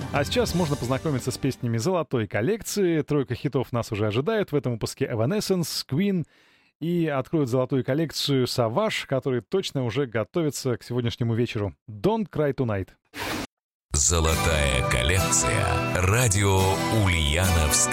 А сейчас можно познакомиться с песнями золотой коллекции. Тройка хитов нас уже ожидает. В этом выпуске Evanescence, Queen и откроют золотую коллекцию Savage, который точно уже готовится к сегодняшнему вечеру. Don't Cry Tonight. Золотая коллекция. Радио Ульяновск.